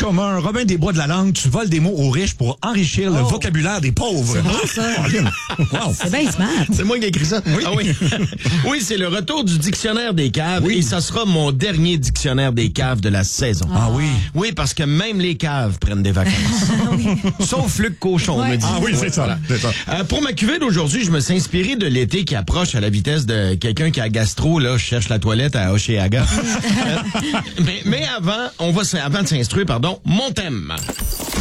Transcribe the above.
comme un Robin des Bois de la langue, tu voles des mots aux riches pour enrichir le vocabulaire des pauvres. C'est bon, ça. Wow. C'est bien smart. C'est moi qui ai écrit ça? Oui. Ah oui. Oui, c'est le retour du dictionnaire des caves et ça sera mon dernier dictionnaire des caves de la saison. Ah oui. Oui, parce que même les caves prennent des vacances. Sauf Luc Cochon, me dit. Ah oui, c'est ça. Voilà. C'est ça. Pour ma cuvée d'aujourd'hui, je me suis inspiré de l'été qui approche à la vitesse de quelqu'un qui a gastro, là, cherche la toilette à Hochelaga. Mais avant, avant de s'instruire, mon thème.